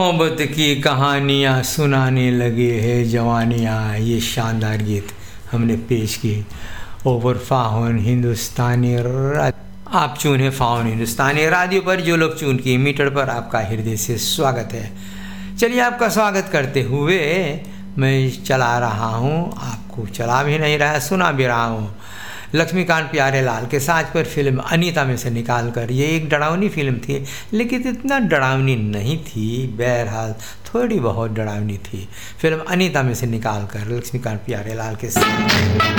मोहब्बत की कहानियाँ सुनाने लगे हैं जवानियाँ, ये शानदार गीत हमने पेश की ओवर फाउन हिंदुस्तानी आप चून है फाउन हिंदुस्तानी रेडियो पर, जो लोग चून की मीटर पर आपका हृदय से स्वागत है। चलिए आपका स्वागत करते हुए मैं चला रहा हूँ, आपको चला भी नहीं रहा, सुना भी रहा हूँ लक्ष्मीकांत प्यारेलाल के साज पर फिल्म अनीता में से निकाल कर। ये एक डरावनी फिल्म थी, लेकिन इतना डरावनी नहीं थी, बहरहाल थोड़ी बहुत डरावनी थी। फिल्म अनीता में से निकाल कर लक्ष्मीकांत प्यारेलाल के साथ